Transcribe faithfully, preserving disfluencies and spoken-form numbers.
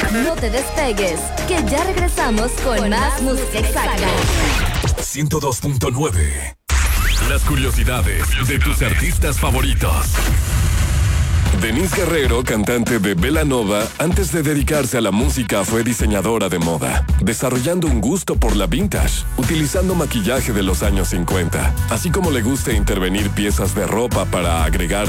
No te despegues, que ya regresamos con más música exacta. ciento dos punto nueve. Las curiosidades de tus artistas favoritos. Denise Guerrero, cantante de Belanova, antes de dedicarse a la música fue diseñadora de moda, desarrollando un gusto por la vintage, utilizando maquillaje de los años cincuenta, así como le gusta intervenir piezas de ropa para agregar